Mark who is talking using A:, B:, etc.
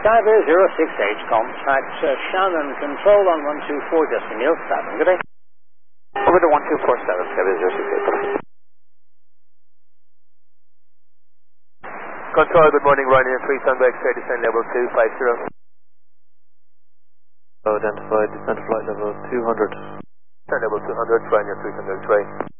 A: Skyver 068, contact Shannon Control on 124, Justin Neil, Staffing. Good day.
B: Over to 1247, Skyver 068.
C: Control, good morning, Ryanair 3 Sunbed X-ray, descent level 250.
B: Identified, descent flight level 200.
C: Descent level 200, Ryanair 3 Sunbed X-ray.